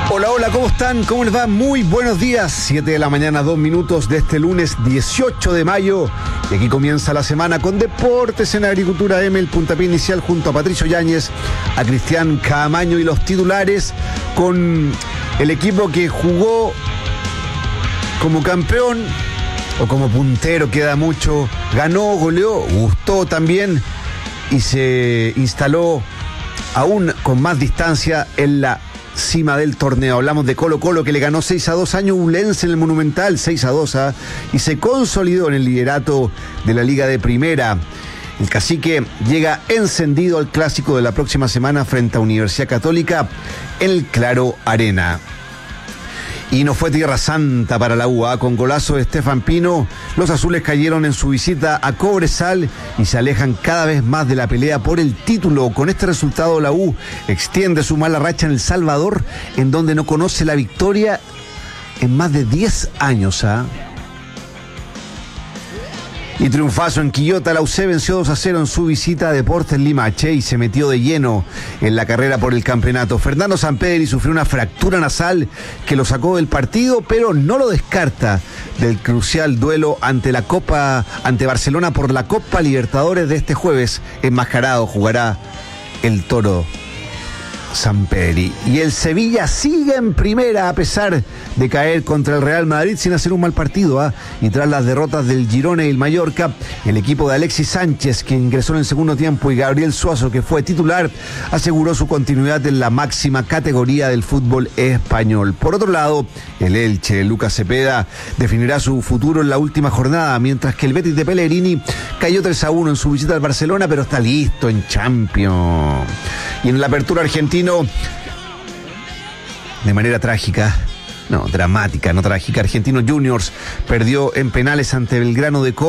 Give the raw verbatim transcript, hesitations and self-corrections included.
Hola, hola, ¿cómo están? ¿Cómo les va? Muy buenos días. siete de la mañana, dos minutos de este lunes dieciocho de mayo. Y aquí comienza la semana con Deportes en Agricultura M, el puntapié inicial junto a Patricio Yáñez, a Cristian Caamaño y los titulares con el equipo que jugó como campeón o como puntero, queda mucho. Ganó, goleó, gustó también y se instaló aún con más distancia en la cima del torneo. Hablamos de Colo Colo, que le ganó seis a dos a Ñublense en el Monumental, seis a dos, ¿eh? Y se consolidó en el liderato de la Liga de Primera. El Cacique llega encendido al clásico de la próxima semana frente a Universidad Católica en el Claro Arena. Y no fue tierra santa para la U, ¿eh? Con golazo de Estefan Pino, los azules cayeron en su visita a Cobresal y se alejan cada vez más de la pelea por el título. Con este resultado, la U extiende su mala racha en El Salvador, en donde no conoce la victoria en más de diez años. ¿eh? Y triunfazo en Quillota, la U C venció dos a cero en su visita a Deportes Limache y se metió de lleno en la carrera por el campeonato. Fernando Sampedri sufrió una fractura nasal que lo sacó del partido, pero no lo descarta del crucial duelo ante la Copa, ante Barcelona por la Copa Libertadores de este jueves. Enmascarado jugará el Toro Sampedri. Y el Sevilla sigue en primera a pesar de caer contra el Real Madrid sin hacer un mal partido, ¿eh? Y tras las derrotas del Girona y el Mallorca, el equipo de Alexis Sánchez, que ingresó en el segundo tiempo, y Gabriel Suazo, que fue titular, aseguró su continuidad en la máxima categoría del fútbol español. Por otro lado, el Elche de Lucas Cepeda definirá su futuro en la última jornada, mientras que el Betis de Pellegrini cayó tres a uno en su visita al Barcelona, pero está listo en Champions. Y en la apertura argentina, de manera trágica, no, dramática, no trágica, Argentinos Juniors perdió en penales ante Belgrano de Córdoba.